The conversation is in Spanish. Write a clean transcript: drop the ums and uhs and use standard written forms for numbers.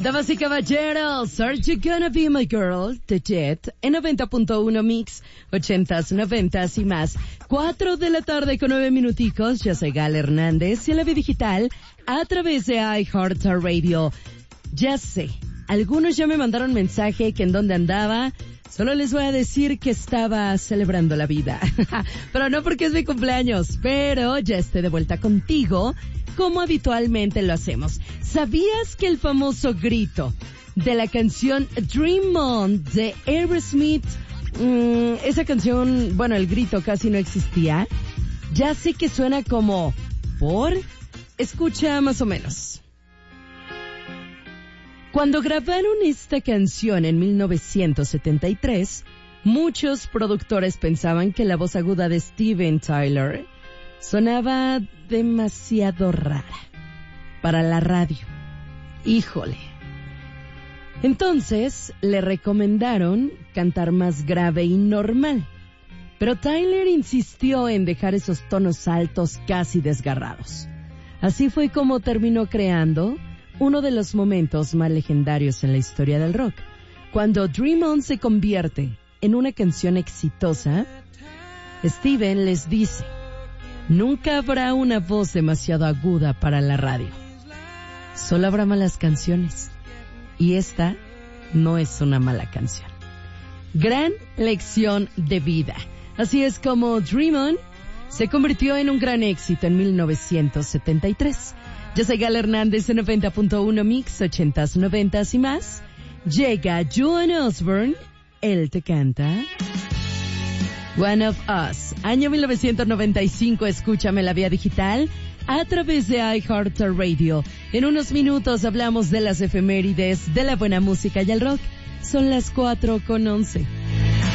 Damas y caballeros, Are You Gonna Be My Girl? The Jet, en 90.1 Mix, 80s, 90s y más. 4 de la tarde con 9 minuticos, yo soy Gal Hernández y en la vida digital a través de iHeartRadio. Ya sé, algunos ya me mandaron mensaje que en dónde andaba. Solo les voy a decir que estaba celebrando la vida. Pero no porque es mi cumpleaños, pero ya estoy de vuelta contigo, como habitualmente lo hacemos. ¿Sabías que el famoso grito de la canción Dream On de Aerosmith, esa canción, bueno, el grito casi no existía? Ya sé que suena como ¿por? Escucha más o menos. Cuando grabaron esta canción en 1973, muchos productores pensaban que la voz aguda de Steven Tyler sonaba demasiado rara para la radio. Híjole. Entonces le recomendaron cantar más grave y normal, pero Tyler insistió en dejar esos tonos altos casi desgarrados. Así fue como terminó creando uno de los momentos más legendarios en la historia del rock. Cuando Dream On se convierte en una canción exitosa, Steven les dice: nunca habrá una voz demasiado aguda para la radio. Solo habrá malas canciones. Y esta no es una mala canción. Gran lección de vida. Así es como Dream On se convirtió en un gran éxito en 1973. Yo soy Gal Hernández en 90.1 Mix, 80s, 90s y más. Llega Joan Osborne, él te canta One of Us. Año 1995, escúchame la vía digital a través de iHeartRadio. En unos minutos hablamos de las efemérides, de la buena música y el rock. Son las 4:11.